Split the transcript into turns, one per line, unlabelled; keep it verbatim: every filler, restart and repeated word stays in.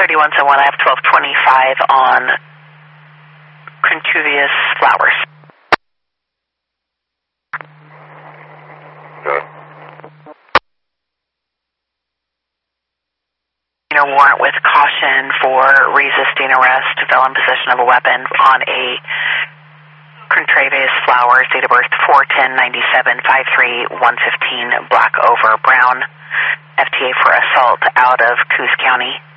thirty-one oh one, I have twelve twenty-five on Crentuvius Flowers.
Good.
Warrant with caution for resisting arrest, felon possession of a weapon on a Crentuvius Flowers, date of birth four ten ninety-seven, five three one fifteen, black over brown, F T A for assault out of Coos County.